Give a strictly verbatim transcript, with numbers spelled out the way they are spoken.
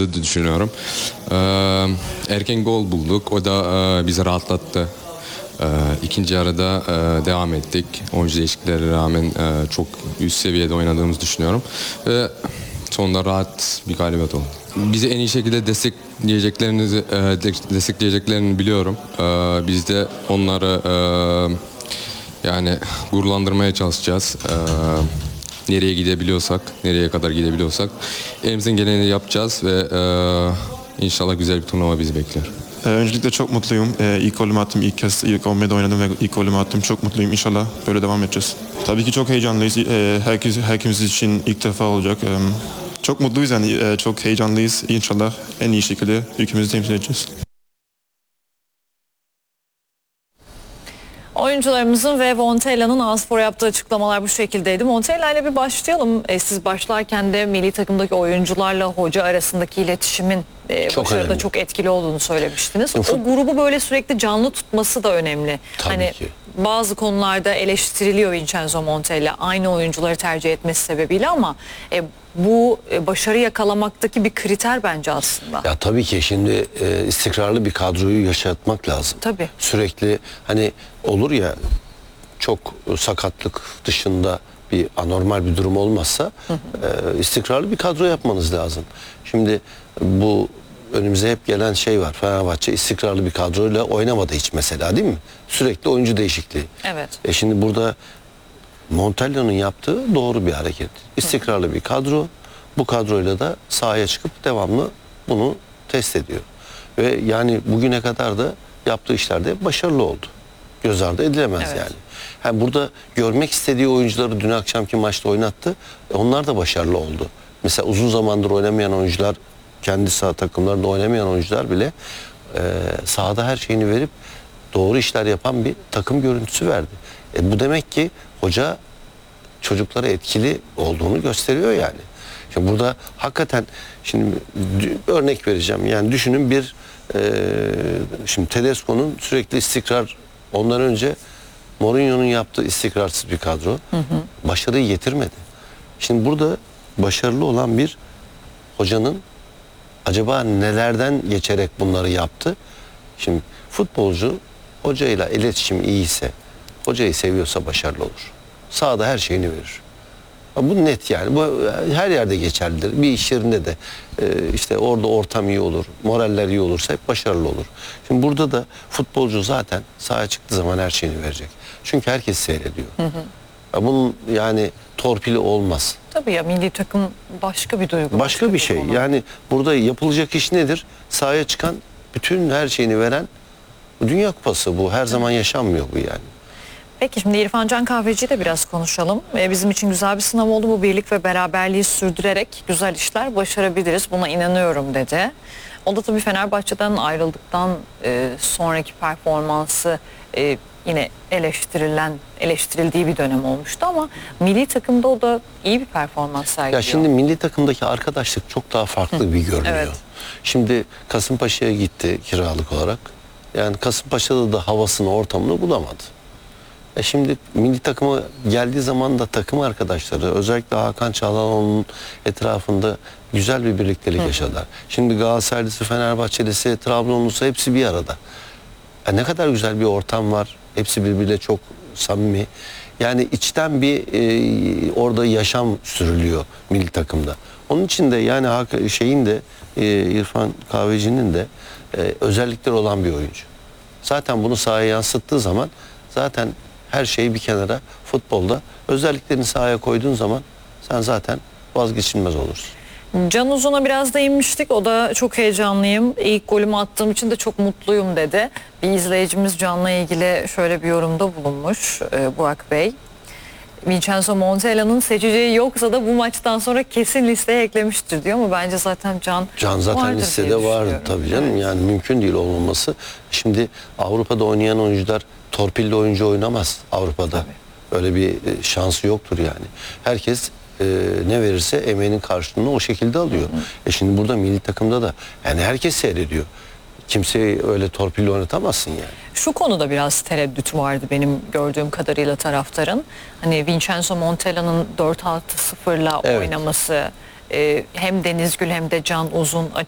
yaptığımızı düşünüyorum. Ee, erken gol bulduk. O da e, bizi rahatlattı. Ee, ikinci yarıda e, devam ettik. Oyuncu değişikliklere rağmen e, çok üst seviyede oynadığımızı düşünüyorum. Ve sonunda rahat bir galibiyet oldu. Bizi en iyi şekilde destekleyeceklerini, e, destekleyeceklerini biliyorum. Ee, biz de onları e, yani gururlandırmaya çalışacağız. Ee, nereye gidebiliyorsak, nereye kadar gidebiliyorsak elimizden geleni yapacağız ve e, inşallah güzel bir turnuva bizi bekliyor. Ee, öncelikle çok mutluyum. Ee, ilk golümü attım, ilk kez ilk on birde oynadım ve ilk golümü attım. Çok mutluyum. İnşallah böyle devam edeceğiz. Tabii ki çok heyecanlıyız. Ee, herkes, herkes için ilk defa olacak. Ee, çok mutluyuz yani. Ee, çok heyecanlıyız. İnşallah en iyi şekilde ülkemizi temsil edeceğiz. Oyuncularımızın ve Montella'nın A-Spor'a yaptığı açıklamalar bu şekildeydi. Montella ile bir başlayalım. E, siz başlarken de milli takımdaki oyuncularla hoca arasındaki iletişimin e, Çok başarıda önemli. çok etkili olduğunu söylemiştiniz. Ufuk. O grubu böyle sürekli canlı tutması da önemli. Tabii hani ki. bazı konularda eleştiriliyor Vincenzo Montella aynı oyuncuları tercih etmesi sebebiyle ama e, bu e, başarı yakalamaktaki bir kriter bence aslında. Ya tabii ki şimdi e, istikrarlı bir kadroyu yaşatmak lazım. Tabii. Sürekli hani olur ya çok sakatlık dışında bir anormal bir durum olmazsa hı hı. E, istikrarlı bir kadro yapmanız lazım. Şimdi bu önümüze hep gelen şey var. Fenerbahçe istikrarlı bir kadroyla oynamadı hiç mesela değil mi? Sürekli oyuncu değişikliği. Evet. E şimdi burada Montella'nın yaptığı doğru bir hareket. İstikrarlı bir kadro. Bu kadroyla da sahaya çıkıp devamlı bunu test ediyor. Ve yani bugüne kadar da yaptığı işlerde başarılı oldu. Göz ardı edilemez Evet. yani. Yani burada görmek istediği oyuncuları dün akşamki maçta oynattı. E onlar da başarılı oldu. Mesela uzun zamandır oynamayan oyuncular, kendi saha takımlarında oynamayan oyuncular bile e, sahada her şeyini verip doğru işler yapan bir takım görüntüsü verdi. E bu demek ki hoca çocuklara etkili olduğunu gösteriyor yani. Şimdi burada hakikaten şimdi örnek vereceğim. Yani düşünün bir e, şimdi Tedesco'nun sürekli istikrar, ondan önce Mourinho'nun yaptığı istikrarsız bir kadro. Hı hı. Başarıyı getirmedi. Şimdi burada başarılı olan bir hocanın acaba nelerden geçerek bunları yaptı? Şimdi futbolcu hocayla iletişim iyiyse, hocayı seviyorsa başarılı olur. Sahada her şeyini verir. Bu net yani. Bu her yerde geçerlidir. Bir iş yerinde de e, işte orada ortam iyi olur, moraller iyi olursa hep başarılı olur. Şimdi burada da futbolcu zaten sahaya çıktığı zaman her şeyini verecek. Çünkü herkes seyrediyor. Hı hı. Bunun yani torpili olmaz. Tabii ya milli takım başka bir duygu. Başka, başka bir şey. Konu. Yani burada yapılacak iş nedir? Sahaya çıkan, bütün her şeyini veren Dünya Kupası bu. Her zaman yaşanmıyor bu yani. Peki şimdi İrfan Can Kahveci'yi de biraz konuşalım. Ee, bizim için güzel bir sınav oldu. Bu birlik ve beraberliği sürdürerek güzel işler başarabiliriz. Buna inanıyorum dedi. O da tabii Fenerbahçe'den ayrıldıktan e, sonraki performansı e, yine eleştirilen, eleştirildiği bir dönem olmuştu ama milli takımda o da iyi bir performans sergiliyor. Ya şimdi milli takımdaki arkadaşlık çok daha farklı Hı. bir görünüyor. Evet. Şimdi Kasımpaşa'ya gitti kiralık olarak. Yani Kasımpaşa'da da havasını, ortamını bulamadı. E şimdi milli takıma geldiği zaman da takım arkadaşları, özellikle Hakan Çalhanoğlu'nun etrafında güzel bir birliktelik Hı. yaşadılar. Şimdi Galatasaraylısı, Fenerbahçelisi, Trabzonlusu hepsi bir arada. E ne kadar güzel bir ortam var. Hepsi birbiriyle çok samimi. Yani içten bir e, orada yaşam sürülüyor milli takımda. Onun için de yani şeyin de e, İrfan Kahveci'nin de e, özellikleri olan bir oyuncu. Zaten bunu sahaya yansıttığı zaman zaten her şeyi bir kenara, futbolda özelliklerini sahaya koyduğun zaman sen zaten vazgeçilmez olursun. Can Uzun'a biraz değinmiştik. O da çok heyecanlıyım. İlk golümü attığım için de çok mutluyum dedi. Bir izleyicimiz Can'la ilgili şöyle bir yorumda bulunmuş e, Burak Bey. Vincenzo Montella'nın seçeceği yoksa da bu maçtan sonra kesin listeye eklemiştir diyor ama bence zaten Can Can zaten listede vardı tabii canım. Evet. Yani mümkün değil olmaması. Şimdi Avrupa'da oynayan oyuncular torpilli oyuncu oynamaz Avrupa'da. Tabii. Öyle bir şansı yoktur yani. Herkes e, ne verirse emeğinin karşılığını o şekilde alıyor. Hı hı. E şimdi burada milli takımda da yani herkes seyrediyor. Kimseyi öyle torpilli oynatamazsın yani. Şu konuda biraz tereddüt vardı benim gördüğüm kadarıyla taraftarın. Hani Vincenzo Montella'nın dört altı sıfırla evet. oynaması, e, hem Denizgül hem de Can Uzun